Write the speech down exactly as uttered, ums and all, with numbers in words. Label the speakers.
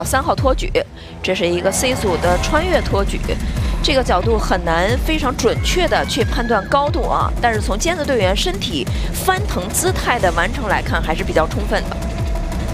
Speaker 1: 三号托举，这是一个 C 组的穿越托举，这个角度很难非常准确的去判断高度啊，但是从尖子队员身体翻腾姿态的完成来看，还是比较充分的。